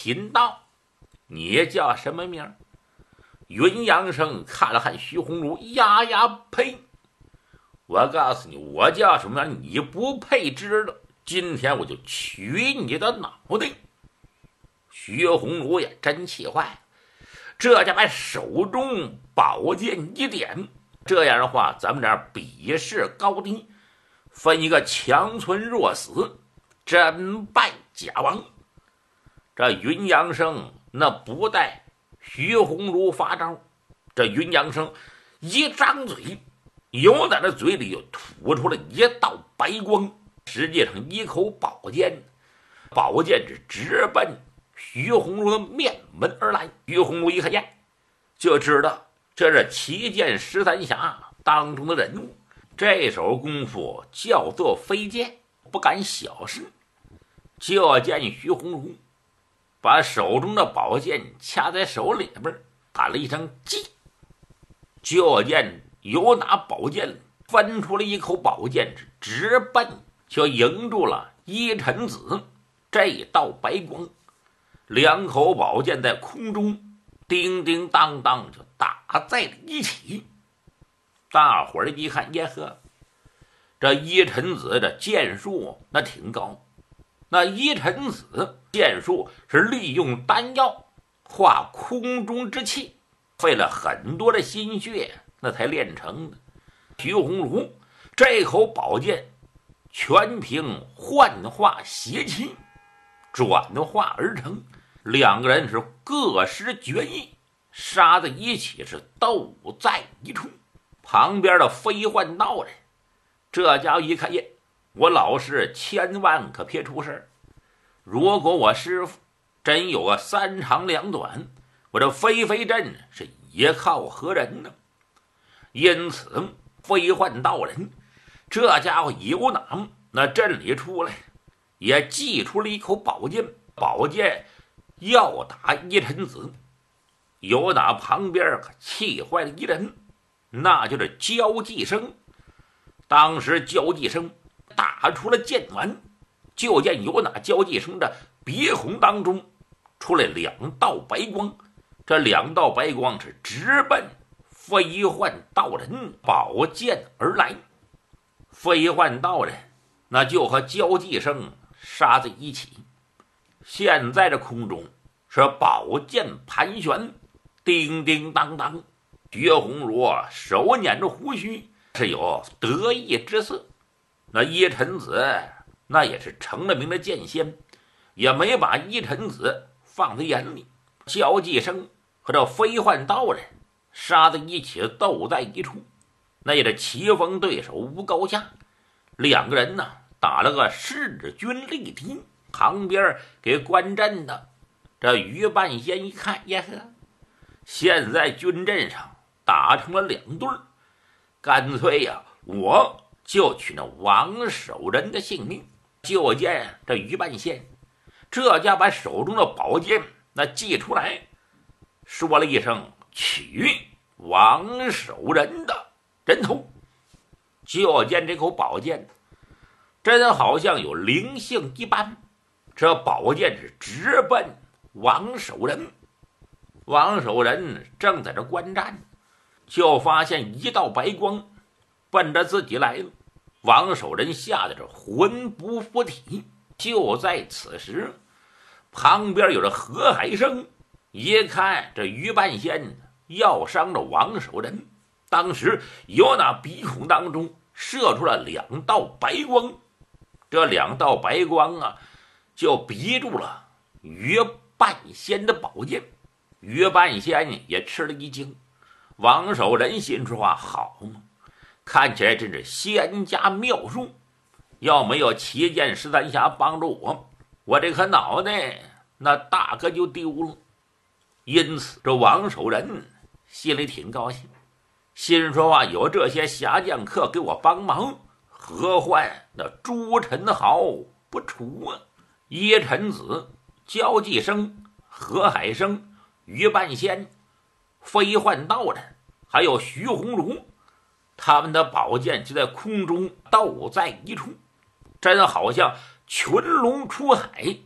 贫道，你叫什么名？云阳生看了看徐红茹，呀呀呸！我告诉你，我叫什么名你不配知道。今天我就取你的脑袋！徐红茹也真气坏了，这家把手中宝剑一点，这样的话，咱们俩比试高低，分一个强存弱死，真败假亡。这云阳生那不待徐红茹发招，这云阳生一张嘴，由在这嘴里就吐出了一道白光，实际上一口宝剑，宝剑是直奔徐红茹的面门而来。徐红茹一看见，就知道这是七剑十三侠当中的人物，这手功夫叫做飞剑，不敢小视。就见徐红茹把手中的宝剑掐在手里边，喊了一声击，就见有拿宝剑分出了一口宝剑，直奔就迎住了依尘子这道白光。两口宝剑在空中叮叮当当就打在了一起。大伙儿一看，耶呵，这依尘子的剑术那挺高。那依尘子剑术是利用丹药化空中之气，费了很多的心血那才练成的。徐红茹这口宝剑全凭幻化邪气转化而成，两个人是各施绝艺，杀在一起，是斗在一处。旁边的飞幻道人这家伙一看，耶，我老师千万可别出事，如果我师傅真有个三长两短，我这飞飞阵是也靠何人呢？因此飞幻道人这家伙有哪那阵里出来，也祭出了一口宝剑，宝剑要打依尘子。有哪旁边可气坏了一人，那就是焦继生。当时焦继生打出了剑丸，就见有哪焦继生的鼻孔当中出来两道白光，这两道白光是直奔飞幻道人宝剑而来。飞幻道人那就和焦继生杀在一起。现在这空中是宝剑盘旋，叮叮当当。徐红茹手捻着胡须，是有得意之色。那依尘子那也是成了名的剑仙，也没把依尘子放在眼里。焦继生和这飞幻道人杀在一起，斗在一处，那也是棋逢对手无高下。两个人呢打了个势均力敌。旁边给观阵的这于半仙一看，呀呵，现在军阵上打成了两对，干脆呀，我就取那王守仁的性命。就见这于半仙这家把手中的宝剑那祭出来，说了一声取王守仁的人头。就见这口宝剑真好像有灵性一般，这宝剑是直奔王守仁。王守仁正在这观战，就发现一道白光奔着自己来了。王守仁吓得这魂不附体。就在此时，旁边有着何海生，一看这于半仙要伤着王守仁，当时由那鼻孔当中射出了两道白光。这两道白光啊，就逼住了于半仙的宝剑。于半仙也吃了一惊。王守仁心说话，好嘛，看起来真是仙家妙术，要没有七剑十三侠帮助我，我这颗脑袋那大可就丢了。因此这王守仁心里挺高兴，心说话，有这些侠将客给我帮忙，何患那朱宸濠不除啊？依尘子、焦继生、何海生、于半仙、飞幻道人还有徐红茹，他们的宝剑就在空中斗在一处，真好像群龙出海，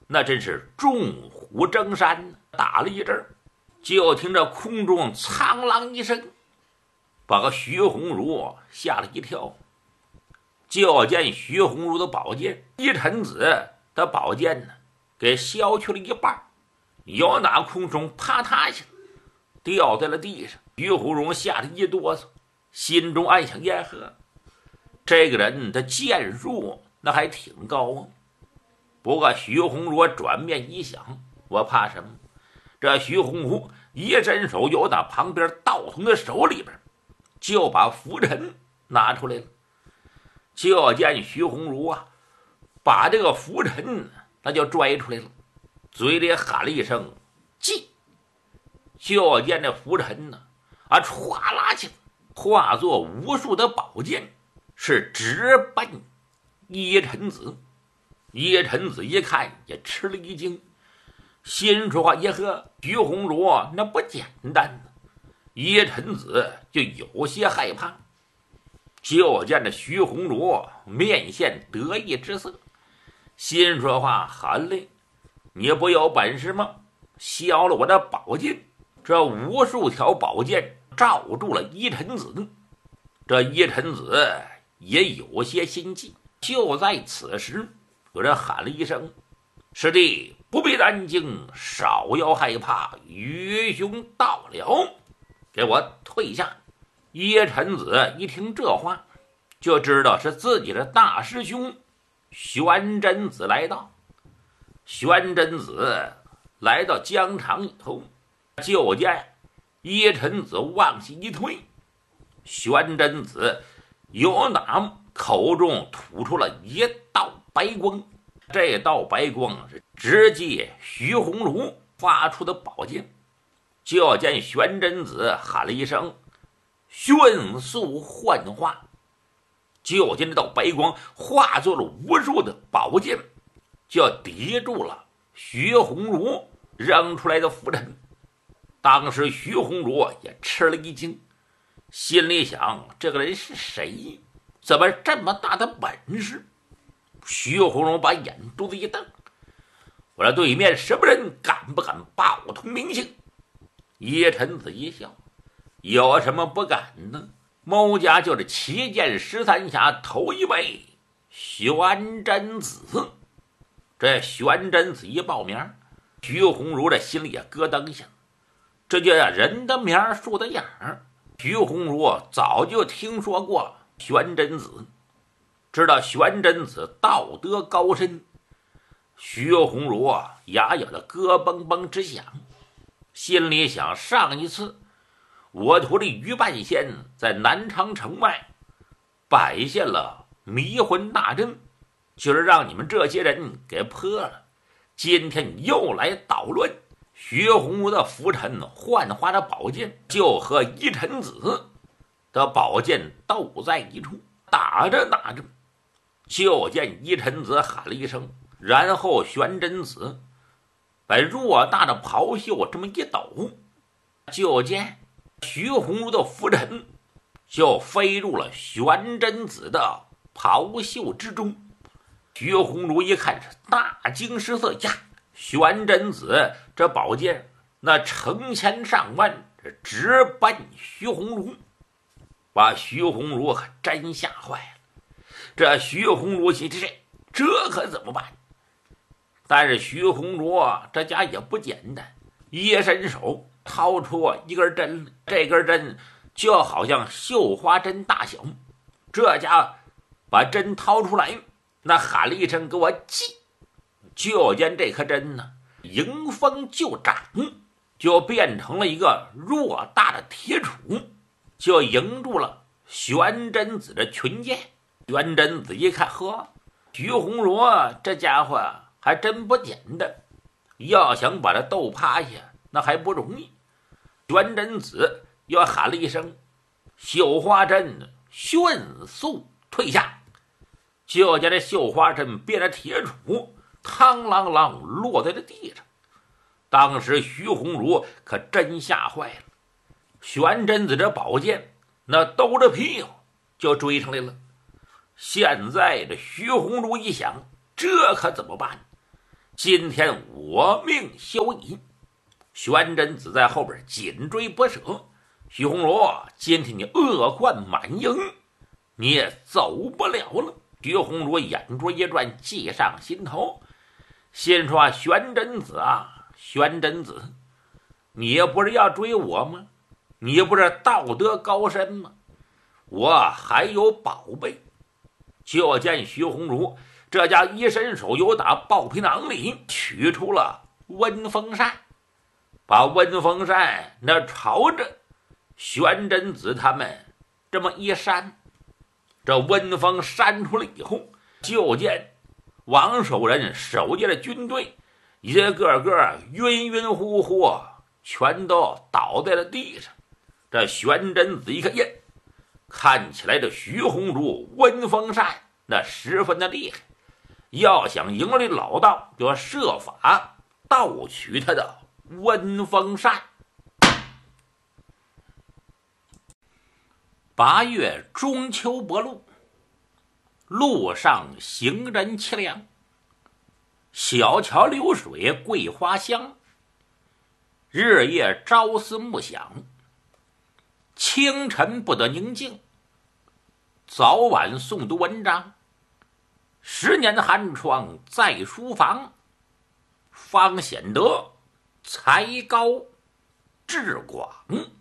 那真是众虎争山。打了一阵，就听着空中苍啷一声，把个徐红茹吓了一跳。就见徐红茹的宝剑，一臣子的宝剑呢，给削去了一半，由那空中啪嗒一下掉在了地上。徐红茹吓得一哆嗦，心中暗想：耶呵，这个人的剑术那还挺高啊。不过徐红茹转面一想，我怕什么？这徐红茹一伸手，由那旁边道童的手里边就把拂尘拿出来了。就见徐红茹啊，把这个拂尘那就拽出来了，嘴里喊了一声进。就见这拂尘呢歘啦起来，化作无数的宝剑，是直奔一臣子。一臣子一看也吃了一惊，心说：耶呵，徐红茹那不简单呢。一臣子就有些害怕。就见着徐红茹面现得意之色，心说话：好嘞，你不有本事吗？削了我的宝剑。这无数条宝剑罩住了一臣子，这一臣子也有些心悸。就在此时，有人喊了一声：师弟不必担惊，少要害怕，愚兄到了，给我退下。一臣子一听这话，就知道是自己的大师兄玄真子来到。玄真子来到疆场以后，就见一臣子往西一退，玄真子由那口中吐出了一道白光，这道白光是直接徐红茹发出的宝剑。就见玄真子喊了一声，迅速幻化，就见这道白光化作了无数的宝剑，就抵住了徐红茹扔出来的拂尘。当时徐红茹也吃了一惊，心里想：这个人是谁？怎么这么大的本事？徐红茹把眼珠子一瞪：我说对面什么人，敢不敢报通名姓？一臣子一笑：有什么不敢呢？某家就是7剑13侠头一位玄真子。这玄真子一报名，徐红茹这心里也咯噔一下，这叫人的名树的样儿。徐红茹早就听说过玄真子，知道玄真子道德高深。徐红茹牙咬得咯嘣嘣直响，心里想：上一次我徒弟于半仙在南昌城外摆下了迷魂大阵，就是让你们这些人给破了。今天你又来捣乱。徐红茹的拂尘幻化的宝剑就和一臣子的宝剑斗在一处，打着打着，就见一臣子喊了一声，然后玄真子把偌大的袍袖这么一抖，就见徐红茹的拂尘就飞入了玄真子的袍袖之中。徐红茹一看是大惊失色呀！玄真子这宝剑那成千上万，这直奔徐红茹，把徐红茹可真吓坏了。这徐红茹心这可怎么办？但是徐红茹这家也不简单，一伸手掏出一根针，这根针就好像绣花针大小。这家把针掏出来，那喊了一声：给我系！就见这颗针呢，迎风就长，就变成了一个偌大的铁杵，就迎住了玄真子的裙剑。玄真子一看，呵，徐红茹这家伙还真不简单，要想把他斗趴下那还不容易。玄真子又喊了一声，绣花针迅速退下。就见这绣花针变成铁杵，嘡啷啷落在了地上。当时徐红茹可真吓坏了，玄真子这宝剑那兜着屁股就追上来了。现在这徐红茹一想，这可怎么办？ 今天我命休矣。玄真子在后边紧追不舍。徐红儒，今天你恶贯满盈，你也走不了了。徐红儒眼珠一转，计上心头，心说：玄真子啊，玄真子，你也不是要追我吗？你不是道德高深吗？我还有宝贝。就见徐红儒这家一伸手，由打豹皮囊里取出了温风扇，把温风扇那朝着玄真子他们这么一扇，这温风扇出来以后，就见王守仁手下的军队一个个晕晕乎乎，全都倒在了地上。这玄真子一看，耶，看起来这徐红儒温风扇那十分的厉害，要想赢了老道，就要设法盗取他的温风扇。8月中秋薄露，路上行人凄凉，小桥流水桂花香，日夜朝思暮想，清晨不得宁静，早晚诵读文章，10年的寒窗在书房，方显得才高志广。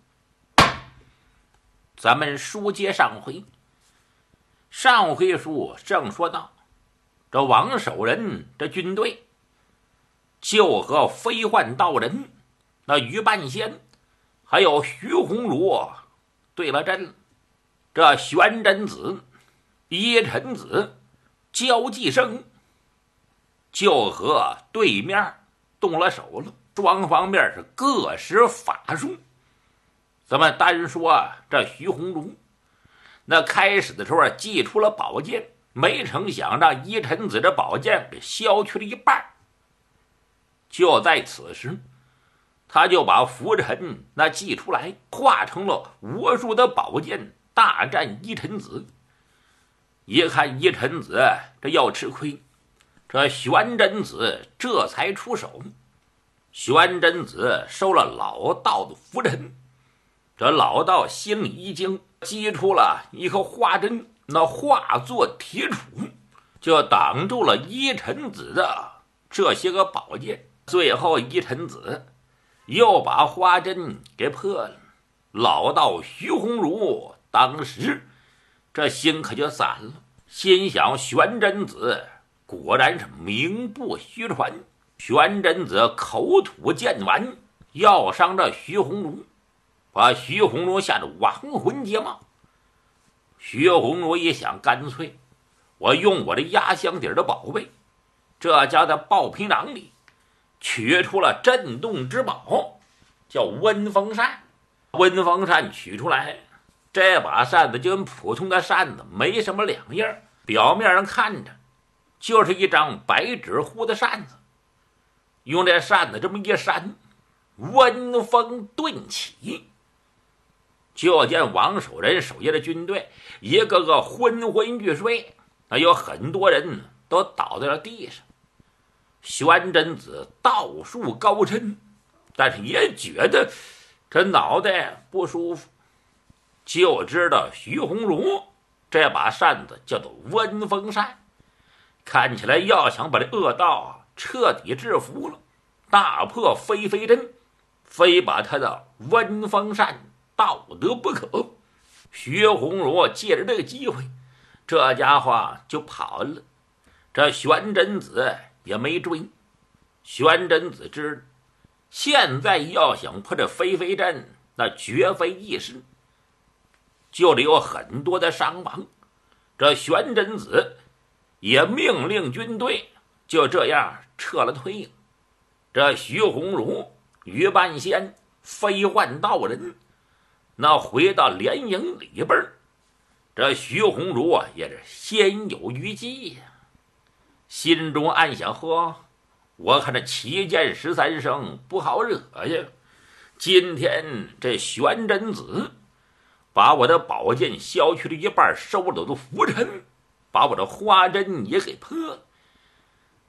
咱们书接上回，上回书正说到，这王守仁这军队就和飞幻道人那于半仙还有徐红儒对了阵。这玄真子、依尘子、焦继生就和对面动了手了，双方面是各施法术。咱们单说这徐红儒，那开始的时候祭出了宝剑，没成想让依尘子这宝剑给削去了一半。就在此时，他就把拂尘那祭出来，化成了无数的宝剑，大战依尘子。一看依尘子这要吃亏，这玄真子这才出手。玄真子收了老道的拂尘，这老道心里一惊，击出了一颗花针，那化作铁杵，就挡住了依尘子的这些个宝剑。最后依尘子又把花针给破了。老道徐红儒当时这心可就散了，心想玄真子果然是名不虚传。玄真子口吐剑丸，要伤这徐红儒，把徐红儒吓得亡魂皆冒。徐红儒一想，干脆我用我的压箱底的宝贝，这家在豹皮囊里取出了震动之宝，叫温风扇。温风扇取出来，这把扇子就跟普通的扇子没什么两样，表面上看着就是一张白纸糊的扇子，用这扇子这么一扇，温风顿起。就见王守仁手下的军队一个个昏昏欲睡，那有很多人都倒在了地上。玄真子道术高深，但是也觉得这脑袋不舒服，就知道徐红儒这把扇子叫做温风扇，看起来要想把这恶道彻底制服了，大破飞飞针，非把他的温风扇盗得不可。徐红儒借着这个机会，这家伙就跑了。这玄真子也没追。玄真子知道现在要想破这飞飞阵，那绝非易事，就得有很多的伤亡。这玄真子也命令军队就这样撤了退了。这徐红儒、于半仙、飞幻道人那回到连营里边，这徐红儒也是先有余悸呀，心中暗想：呵，我看这7剑13声不好惹呀！今天这玄真子把我的宝剑削去了一半，收了我的拂尘，把我的花针也给破了。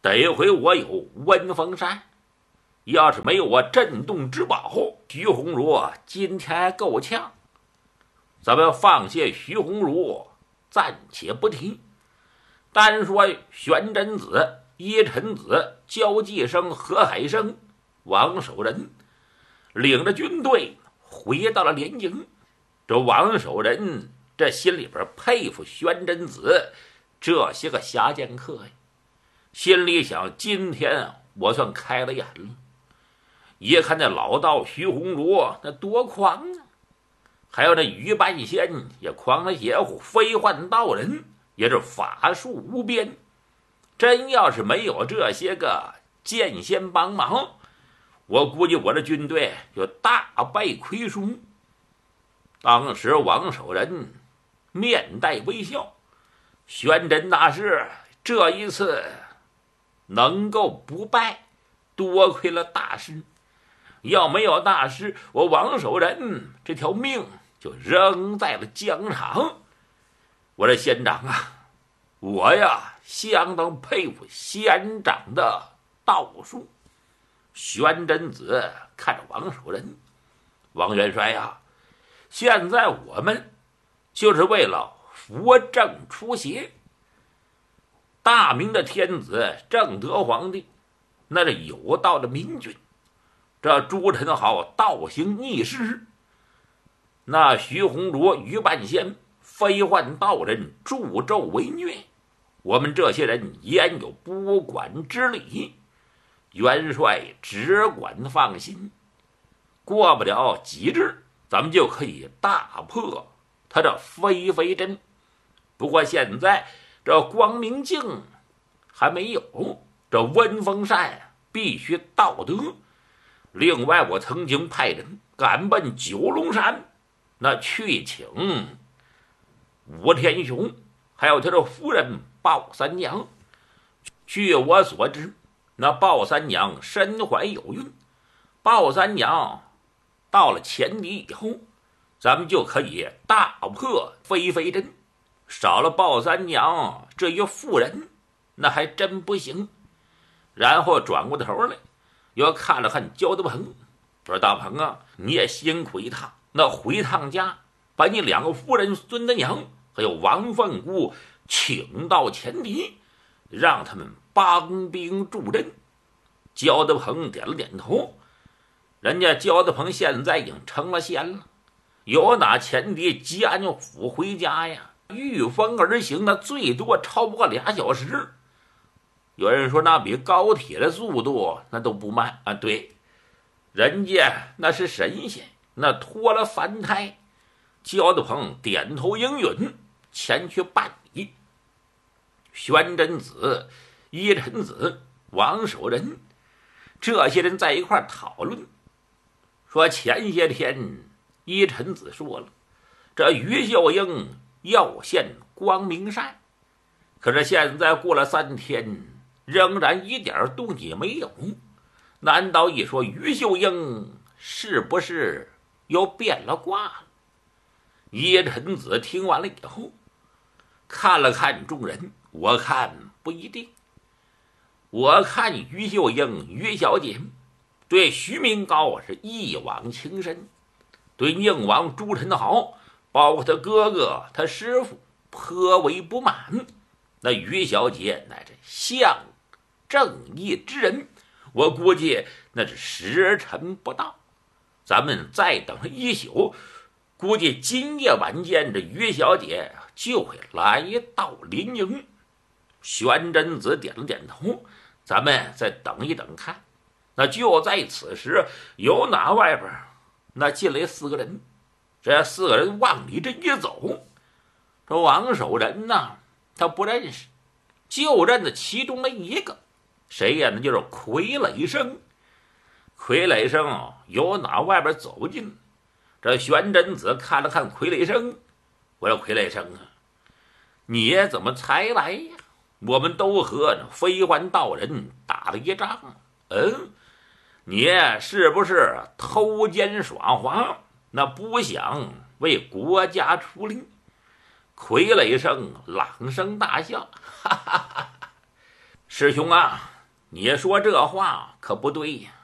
得亏我有温风扇，要是没有我镇洞之宝，徐鸿儒今天还够呛。咱们放下徐鸿儒，暂且不提，单说玄真子、叶辰子、焦继生、何海生、王守仁领着军队回到了连营。这王守仁这心里边佩服玄真子这些个侠剑客呀，心里想：今天我算开了眼了。一看那老道徐鸿儒那多狂啊，还有那于半仙也狂了邪乎，飞幻道人也是法术无边。真要是没有这些个剑仙帮忙，我估计我的军队就大败亏输。当时王守仁面带微笑，玄真大师这一次能够不败，多亏了大师。要没有大师，我王守仁这条命就扔在了疆场。我这仙长啊，我呀相当佩服仙长的道术。玄真子看着王守仁：王元帅呀，现在我们就是为了扶正出邪。大明的天子正德皇帝那是有道的明君，这朱宸濠倒行逆施，那徐鸿儒、于半仙、飞幻道人助纣为虐，我们这些人焉有不管之理？元帅只管放心，过不了几日，咱们就可以大破他这飞飞针。不过现在这光明镜还没有，这温风扇必须到得。另外我曾经派人赶奔九龙山，那去请吴天雄还有他的夫人鲍三娘。据我所知，那鲍三娘身怀有孕，鲍三娘到了前敌以后，咱们就可以大破飞飞针。少了鲍三娘这一妇人，那还真不行。然后转过头来又看了看焦德鹏，说：大鹏啊，你也辛苦一趟，那回趟家把你两个夫人孙德娘还有王凤姑请到前敌，让他们帮兵助阵。焦德鹏点了点头，人家焦德鹏现在已经成了仙了，有哪前敌吉安府回家呀？御风而行，那最多超不过2小时。有人说那比高铁的速度那都不慢啊！对，人家那是神仙，那脱了凡胎。焦德鹏点头应允，前去办理。玄真子、叶辰子、王守仁这些人在一块讨论，说前些天叶辰子说了，这于秀英要献光明扇，可是现在过了3天，仍然一点动静没有。难道一说于秀英是不是又变了卦了？叶辰子听完了以后，看了看众人，我看不一定。我看于秀英于小姐对徐明高是一往情深，对宁王朱宸濠包括他哥哥他师傅颇为不满。那于小姐乃是向正义之人，我估计那是时辰不到，咱们再等1宿，估计今夜晚间这于小姐就会来到临营。玄真子点了点头，咱们再等一等看。那就在此时，有哪外边那进来4个人，这4个人往里这一走，这王守仁呢，他不认识，就认得其中的一个，谁呀？那就是傀儡生。傀儡生由哪外边走进，这玄真子看了看傀儡生，我说：傀儡生啊，你怎么才来呀？我们都和飞幻道人打了一仗，你是不是偷奸耍滑？那不想为国家出力？傀儡生朗声大笑，哈哈哈！师兄啊， 你说这话可不对呀。